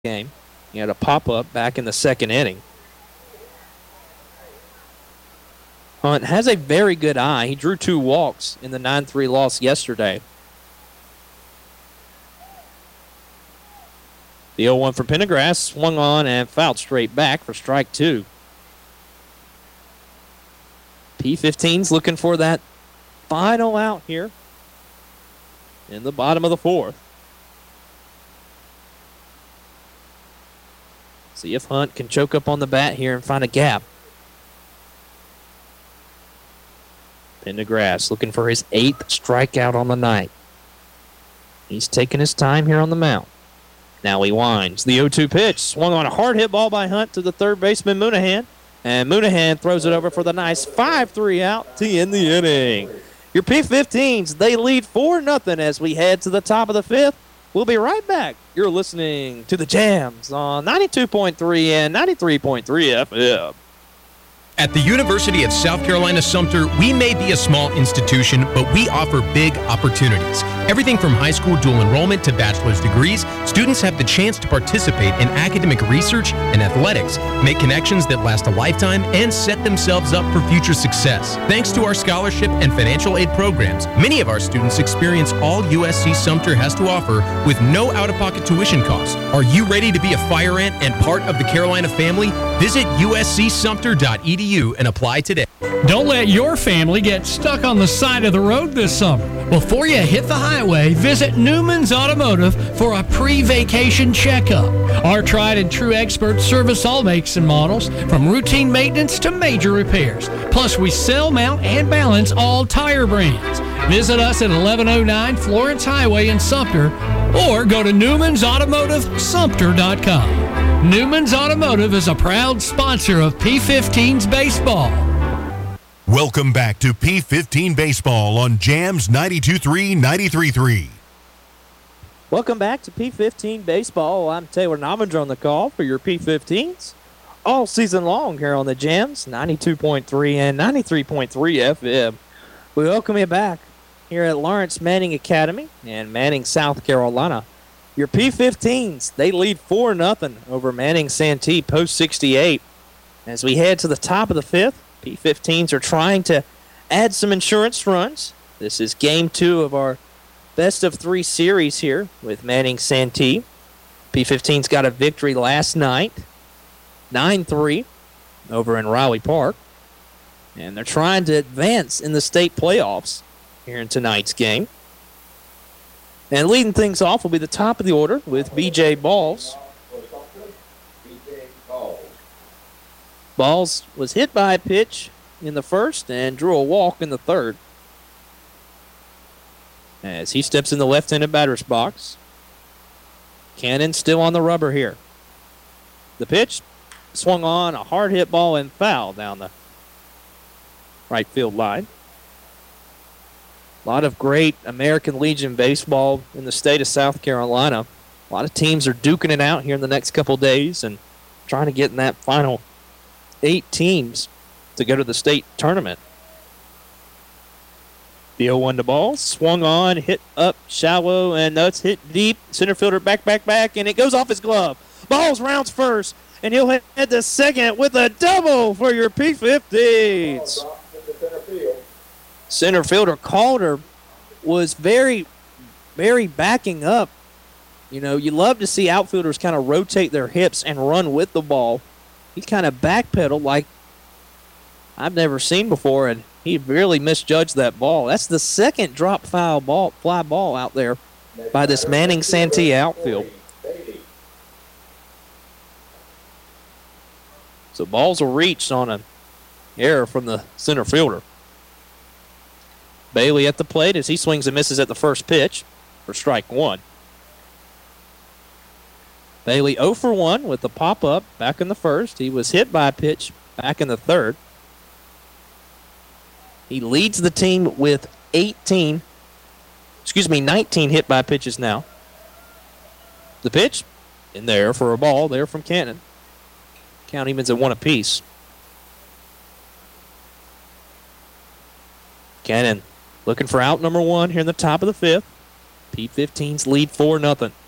game. He had a pop-up back in the second inning. Hunt has a very good eye. He drew 2 walks in the 9-3 loss yesterday. The 0-1 from Pendergrass swung on and fouled straight back for strike 2. P15's looking for that final out here in the bottom of the 4th. See if Hunt can choke up on the bat here and find a gap. Pendergrass looking for his 8th strikeout on the night. He's taking his time here on the mound. Now he winds. The 0-2 pitch swung on a hard hit ball by Hunt to the third baseman Moonahan. And Moonahan throws it over for the nice 5-3 out to end the inning. Your P15s, they lead 4-0 as we head to the top of the 5th. We'll be right back. You're listening to the Jams on 92.3 and 93.3 FM. At the University of South Carolina Sumter, we may be a small institution, but we offer big opportunities. Everything from high school dual enrollment to bachelor's degrees, students have the chance to participate in academic research and athletics, make connections that last a lifetime, and set themselves up for future success. Thanks to our scholarship and financial aid programs, many of our students experience all USC Sumter has to offer with no out-of-pocket tuition costs. Are you ready to be a fire ant and part of the Carolina family? Visit uscsumter.edu and apply today. Don't let your family get stuck on the side of the road this summer. Before you hit the highway, visit Newman's Automotive for a pre-vacation checkup. Our tried and true experts service all makes and models, from routine maintenance to major repairs. Plus, we sell, mount, and balance all tire brands. Visit us at 1109 Florence Highway in Sumter or go to Newman'sAutomotiveSumter.com. Newman's Automotive is a proud sponsor of P15's baseball. Welcome back to P15 Baseball on Jams 92.3, 93.3. Welcome back to P15 Baseball. I'm Taylor Nominger on the call for your P15s all season long here on the Jams 92.3 and 93.3 FM. We welcome you back here at Lawrence Manning Academy in Manning, South Carolina. Your P15s, they lead 4-0 over Manning Santee post 68. As we head to the top of the 5th, P15s are trying to add some insurance runs. This is game 2 of our best of 3 series here with Manning Santee. P15s got a victory last night, 9-3 over in Riley Park. And they're trying to advance in the state playoffs here in tonight's game. And leading things off will be the top of the order with B.J. Balls. Balls was hit by a pitch in the first and drew a walk in the third. As he steps in the left-handed batter's box. Cannon still on the rubber here. The pitch swung on, a hard hit ball and foul down the right field line. A lot of great American Legion baseball in the state of South Carolina. A lot of teams are duking it out here in the next couple days and trying to get in that final 8 teams to go to the state tournament. The 0-1 to ball, swung on, hit up shallow, and that's hit deep. Center fielder back, and it goes off his glove. Balls rounds first, and he'll head to second with a double for your P15s. Center fielder Calder was very, very backing up. You know, you love to see outfielders kind of rotate their hips and run with the ball. He kind of backpedaled like I've never seen before, and he really misjudged that ball. That's the second drop fly ball out there by this Manning Santee outfield. So balls will reach on an error from the center fielder. Bailey at the plate as he swings and misses at the first pitch for strike 1. Bailey 0 for 1 with the pop-up back in the first. He was hit by a pitch back in the third. He leads the team with 19 hit by pitches now. The pitch in there for a ball there from Cannon. Count evens at 1 apiece. Cannon looking for out number 1 here in the top of the 5th. P15's lead 4-0.